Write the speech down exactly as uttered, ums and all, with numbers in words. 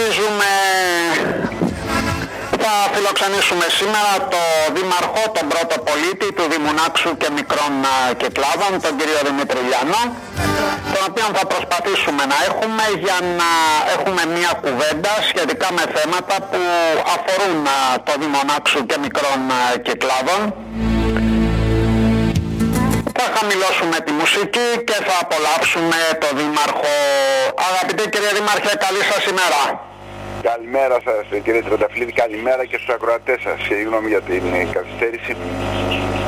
Καλωσορίζουμε, θα φιλοξενήσουμε σήμερα το Δήμαρχο, τον πρώτο πολίτη του Δήμου Νάξου και Μικρών Κυκλάδων, τον κύριο Δημήτρη Λιανό, τον οποίο θα προσπαθήσουμε να έχουμε για να έχουμε μια κουβέντα σχετικά με θέματα που αφορούν το Δήμο Νάξου και Μικρών Κυκλάδων. Θα χαμηλώσουμε τη μουσική και θα απολαύσουμε το Δήμαρχο. Αγαπητέ κύριε Δήμαρχε, καλή σας ημέρα. Καλημέρα σας κύριε Τρενταφυλλίδη, καλημέρα και στους ακροατές σας. Συγγνώμη για την καθυστέρηση.